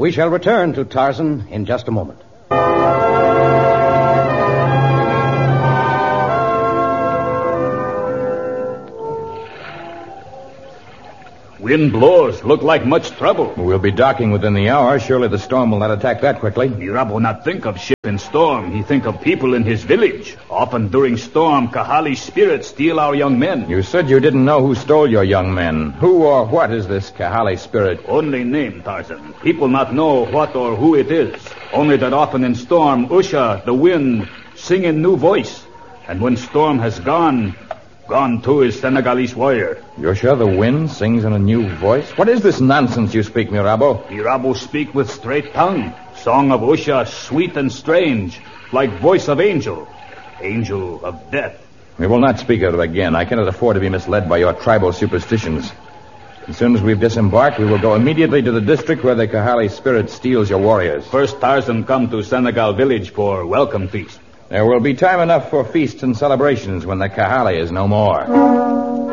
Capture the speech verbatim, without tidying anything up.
We shall return to Tarzan in just a moment. Wind blows. Look like much trouble. We'll be docking within the hour. Surely the storm will not attack that quickly. Irabo not think of ship in storm. He think of people in his village. Often during storm, Kahali's spirits steal our young men. You said you didn't know who stole your young men. Who or what is this Kahali spirit? Only name, Tarzan. People not know what or who it is. Only that often in storm, Usha, the wind, sing in new voice. And when storm has gone... Gone too is Senegalese warrior. You're sure the wind sings in a new voice? What is this nonsense you speak, Mirabo? Mirabo speak with straight tongue. Song of Usha, sweet and strange, like voice of angel. Angel of death. We will not speak of it again. I cannot afford to be misled by your tribal superstitions. As soon as we've disembarked, we will go immediately to the district where the Kahali spirit steals your warriors. First, Tarzan come to Senegal village for welcome feast. There will be time enough for feasts and celebrations when the Kahali is no more.